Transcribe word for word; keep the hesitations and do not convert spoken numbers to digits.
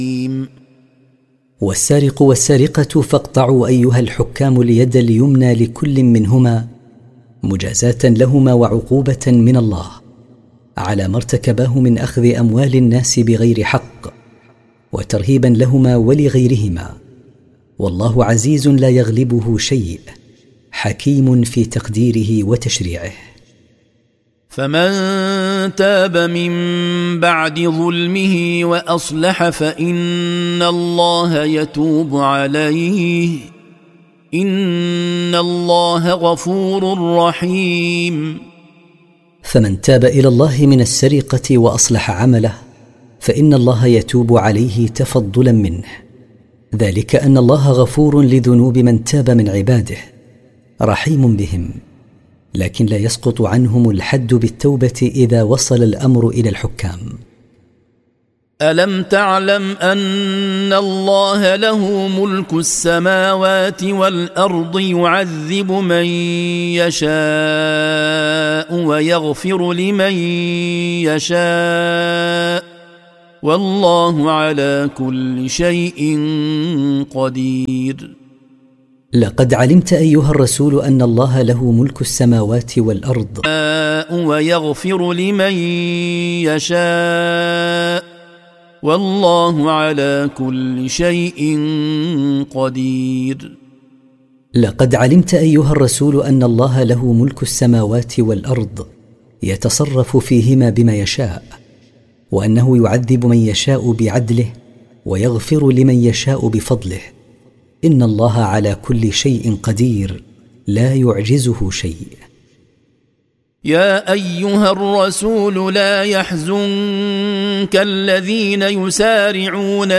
والسارق والسارقة فاقطعوا أيها الحكام اليد اليمنى لكل منهما مجازاة لهما وعقوبة من الله على ما ارتكباه من أخذ أموال الناس بغير حق وترهيبا لهما ولغيرهما، والله عزيز لا يغلبه شيء حكيم في تقديره وتشريعه. فمن تاب من بعد ظلمه وأصلح فإن الله يتوب عليه إن الله غفور رحيم. فمن تاب إلى الله من السرقة وأصلح عمله فإن الله يتوب عليه تفضلا منه، ذلك أن الله غفور لذنوب من تاب من عباده رحيم بهم، لكن لا يسقط عنهم الحد بالتوبة إذا وصل الأمر إلى الحكام. ألم تعلم أن الله له ملك السماوات والأرض يعذب من يشاء ويغفر لمن يشاء والله على كل شيء قدير. لقد علمت أيها الرسول أن الله له ملك السماوات والأرض ويغفر لمن يشاء والله على كل شيء قدير. لقد علمت أيها الرسول أن الله له ملك السماوات والأرض يتصرف فيهما بما يشاء، وأنه يعذب من يشاء بعدله ويغفر لمن يشاء بفضله، إن الله على كل شيء قدير لا يعجزه شيء. يا أيها الرسول لا يحزنك الذين يسارعون